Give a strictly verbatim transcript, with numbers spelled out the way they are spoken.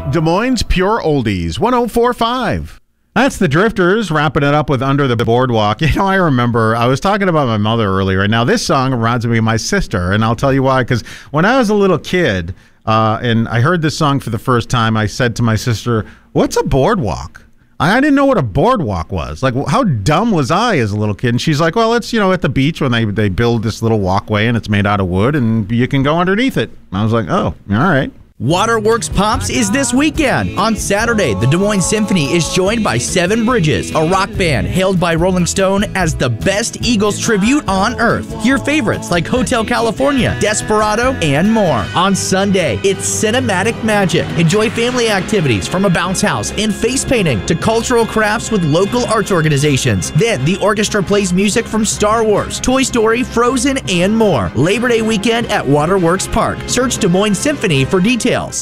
Des Moines Pure Oldies, one oh four point five. That's the Drifters, wrapping it up with Under the Boardwalk. You know, I remember, I was talking about my mother earlier, and now this song reminds me of my sister, and I'll tell you why, because when I was a little kid, uh, and I heard this song for the first time, I said to my sister, what's a boardwalk? I didn't know what a boardwalk was. Like, how dumb was I as a little kid? And she's like, well, it's, you know, at the beach when they, they build this little walkway, and it's made out of wood, and you can go underneath it. And I was like, oh, all right. Waterworks Pops is this weekend. On Saturday, the Des Moines Symphony is joined by Seven Bridges, a rock band hailed by Rolling Stone as the best Eagles tribute on earth. Hear favorites like Hotel California, Desperado, and more. On Sunday, it's Cinematic Magic. Enjoy family activities from a bounce house and face painting to cultural crafts with local arts organizations. Then, the orchestra plays music from Star Wars, Toy Story, Frozen, and more. Labor Day weekend at Waterworks Park. Search Des Moines Symphony for details.